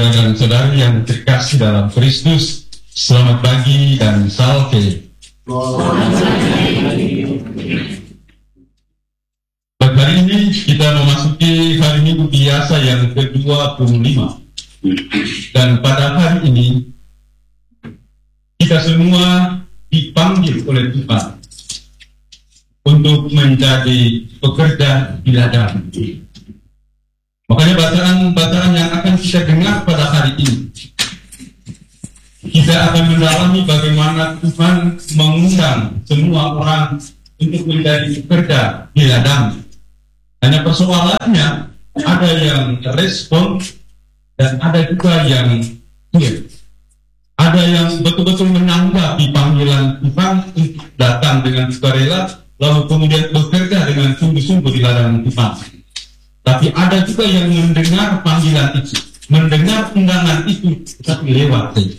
saudara dan saudari yang terkasih dalam Kristus, selamat pagi dan salve. Pada hari ini kita memasuki hari Minggu biasa yang ke-25, dan pada hari ini kita semua dipanggil oleh Tuhan untuk menjadi pekerja di ladang. Makanya bacaan yang akan kita dengar pada hari ini, kita akan mendalami bagaimana Tuhan mengundang semua orang untuk menjadi pekerja di ladang. Hanya persoalannya, ada yang respon dan ada juga yang tidak. Ada yang betul-betul menanggapi panggilan Tuhan untuk datang dengan sukarela, lalu kemudian bekerja dengan sungguh-sungguh di ladang Tuhan. Tapi ada juga yang mendengar panggilan itu, mendengar undangan itu, tetapi lewat saja.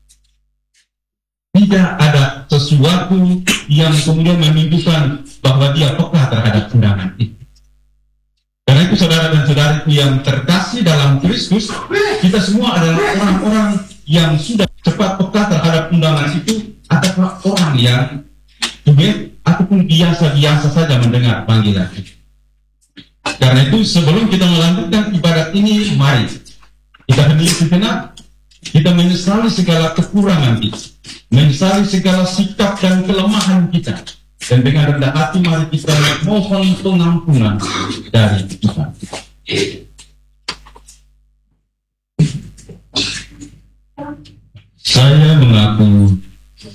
Tidak ada sesuatu yang kemudian menunjukkan bahwa dia peka terhadap undangan itu. Karena itu saudara dan saudariku yang terkasih dalam Kristus, kita semua adalah orang-orang yang sudah cepat peka terhadap undangan itu, ataukah orang yang ataupun biasa-biasa saja mendengar panggilan itu. Karena itu sebelum kita melanjutkan ibadat ini, mari kita hendak sejenak, kita menyesali segala kekurangan kita, menyesali segala sikap dan kelemahan kita, dan dengan rendah hati mari kita mohon pengampunan dari Tuhan. Saya mengaku